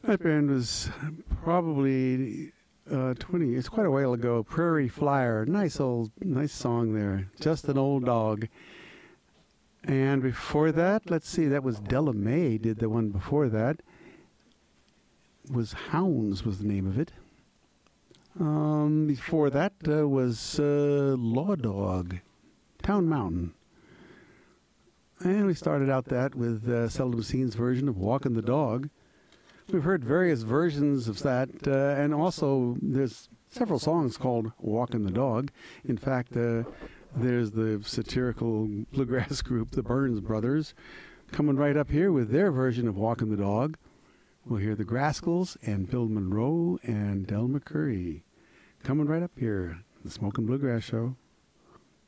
That band was probably 20. It's quite a while ago. Prairie Flyer, nice song there. Just an Old Dog. And before that, let's see, that was Della Mae did the one before that. Was Hounds was the name of it. Before that was Law Dog, Town Mountain. And we started out that with Seldom Seen's version of Walking the Dog. We've heard various versions of that, and also there's several songs called Walking the Dog. In fact, there's the satirical bluegrass group, the Burns Brothers, coming right up here with their version of Walking the Dog. We'll hear the Grascals and Bill Monroe and Del McCurry coming right up here, the Smokin' Bluegrass Show.